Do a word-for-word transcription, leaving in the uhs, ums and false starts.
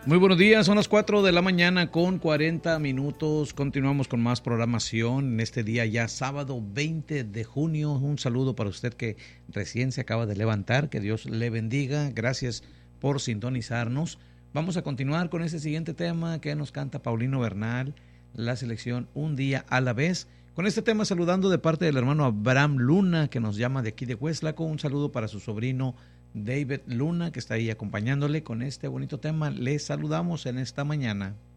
Muy buenos días, son las cuatro de la mañana con cuarenta minutos. Continuamos con más programación en este día ya sábado veinte de junio. Un saludo para usted que recién se acaba de levantar, que Dios le bendiga. Gracias por sintonizarnos. Vamos a continuar con este siguiente tema que nos canta Paulino Bernal, la selección Un Día a la Vez. Con este tema saludando de parte del hermano Abraham Luna, que nos llama de aquí de Hueslaco. Un saludo para su sobrino David Luna, que está ahí acompañándole con este bonito tema. Les saludamos en esta mañana.